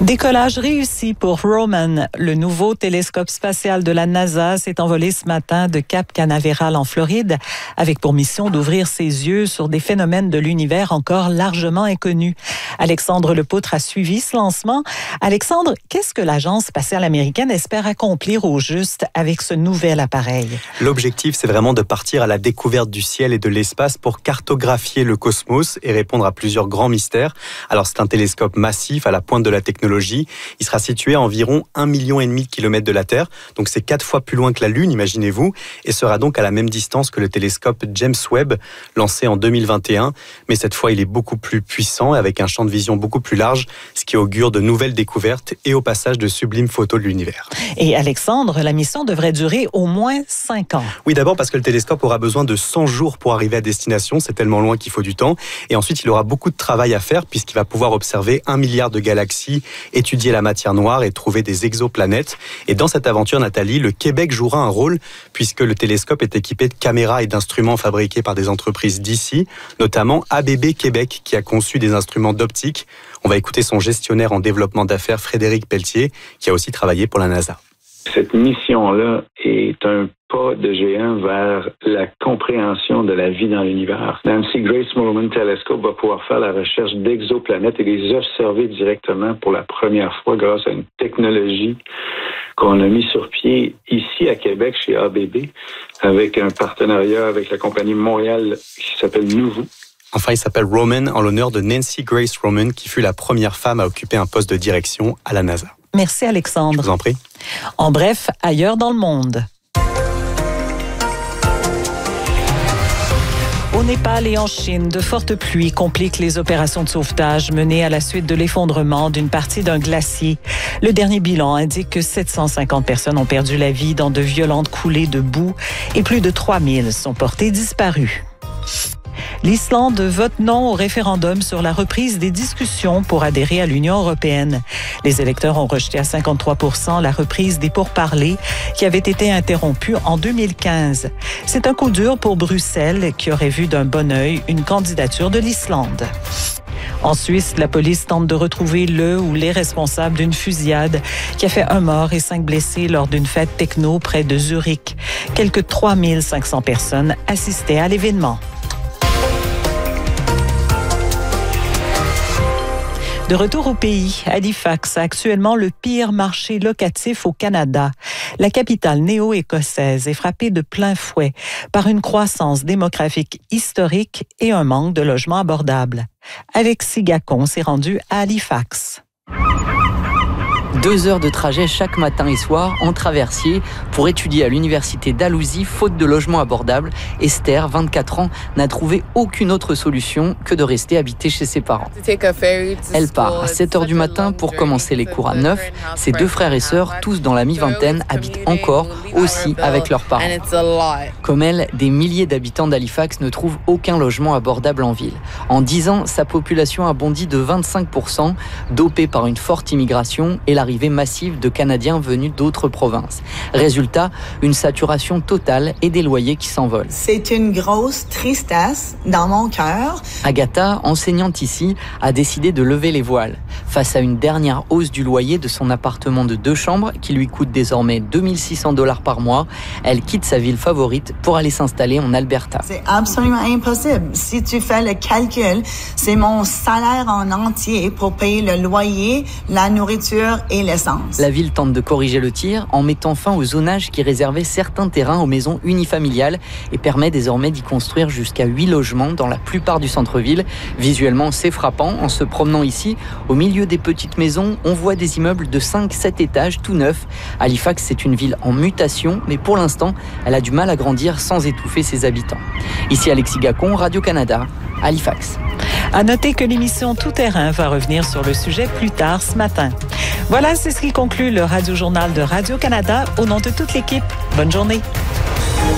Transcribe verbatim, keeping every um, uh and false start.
Décollage réussi pour Roman. Le nouveau télescope spatial de la NASA s'est envolé ce matin de Cap Canaveral en Floride avec pour mission d'ouvrir ses yeux sur des phénomènes de l'univers encore largement inconnus. Alexandre Lepoutre a suivi ce lancement. Alexandre, qu'est-ce que l'Agence spatiale américaine espère accomplir au juste avec ce nouvel appareil? L'objectif, c'est vraiment de partir à la découverte du ciel et de l'espace pour cartographier le cosmos et répondre à plusieurs grands mystères. Alors, c'est un télescope massif à la pointe de la technologie. Il sera situé à environ un million et demi de kilomètres de la Terre, donc c'est quatre fois plus loin que la Lune, imaginez-vous, et sera donc à la même distance que le télescope James Webb, lancé en deux mille vingt et un. Mais cette fois, il est beaucoup plus puissant, avec un champ de vision beaucoup plus large, ce qui augure de nouvelles découvertes et au passage de sublimes photos de l'univers. Et Alexandre, la mission devrait durer au moins cinq ans. Oui, d'abord parce que le télescope aura besoin de cent jours pour arriver à destination, c'est tellement loin qu'il faut du temps. Et ensuite, il aura beaucoup de travail à faire puisqu'il va pouvoir observer un milliard de galaxies, étudier la matière noire et trouver des exoplanètes. Et dans cette aventure, Nathalie, le Québec jouera un rôle puisque le télescope est équipé de caméras et d'instruments fabriqués par des entreprises d'ici, notamment A B B Québec qui a conçu des instruments d'optique. On va écouter son gestionnaire en développement d'affaires, Frédéric Pelletier, qui a aussi travaillé pour la NASA. Cette mission-là est un pas de géant vers la compréhension de la vie dans l'univers. Nancy Grace Moorman Telescope va pouvoir faire la recherche d'exoplanètes et les observer directement pour la première fois grâce à une technologie qu'on a mis sur pied ici à Québec chez A B B avec un partenariat avec la compagnie Montréal qui s'appelle Nouveau. Enfin, il s'appelle Roman en l'honneur de Nancy Grace Roman qui fut la première femme à occuper un poste de direction à la NASA. Merci Alexandre. Je vous en prie. En bref, ailleurs dans le monde. Au Népal et en Chine, de fortes pluies compliquent les opérations de sauvetage menées à la suite de l'effondrement d'une partie d'un glacier. Le dernier bilan indique que sept cent cinquante personnes ont perdu la vie dans de violentes coulées de boue et plus de trois mille sont portées disparues. L'Islande vote non au référendum sur la reprise des discussions pour adhérer à l'Union européenne. Les électeurs ont rejeté à cinquante-trois pour cent la reprise des pourparlers qui avaient été interrompus en deux mille quinze. C'est un coup dur pour Bruxelles qui aurait vu d'un bon œil une candidature de l'Islande. En Suisse, la police tente de retrouver le ou les responsables d'une fusillade qui a fait un mort et cinq blessés lors d'une fête techno près de Zurich. Quelques trois mille cinq cents personnes assistaient à l'événement. De retour au pays, Halifax a actuellement le pire marché locatif au Canada. La capitale néo-écossaise est frappée de plein fouet par une croissance démographique historique et un manque de logements abordables. Alexis Gacon s'est rendu à Halifax. Deux heures de trajet chaque matin et soir en traversier pour étudier à l'université Dalhousie, faute de logement abordable. Esther, vingt-quatre ans, n'a trouvé aucune autre solution que de rester habiter chez ses parents. Elle part à sept heures du matin pour commencer les cours à neuf. Ses deux frères et sœurs, tous dans la mi-vingtaine, habitent encore aussi avec leurs parents. Comme elle, des milliers d'habitants d'Halifax ne trouvent aucun logement abordable en ville. En dix ans, sa population a bondi de vingt-cinq pour cent, dopée par une forte immigration et l'arrivée massive de Canadiens venus d'autres provinces. Résultat, une saturation totale et des loyers qui s'envolent. C'est une grosse tristesse dans mon cœur. Agatha, enseignante ici, a décidé de lever les voiles. Face à une dernière hausse du loyer de son appartement de deux chambres, qui lui coûte désormais deux mille six cents dollars par mois, elle quitte sa ville favorite pour aller s'installer en Alberta. C'est absolument impossible. Si tu fais le calcul, c'est mon salaire en entier pour payer le loyer, la nourriture et l'essence. La ville tente de corriger le tir en mettant fin au zonage qui réservait certains terrains aux maisons unifamiliales et permet désormais d'y construire jusqu'à huit logements dans la plupart du centre-ville. Visuellement, c'est frappant. En se promenant ici, au milieu des petites maisons, on voit des immeubles de cinq à sept étages tout neufs. Halifax, c'est une ville en mutation, mais pour l'instant, elle a du mal à grandir sans étouffer ses habitants. Ici Alexis Gacon, Radio-Canada, Halifax. À noter que l'émission Tout Terrain va revenir sur le sujet plus tard ce matin. Voilà, c'est ce qui conclut le Radio-Journal de Radio-Canada. Au nom de toute l'équipe, bonne journée.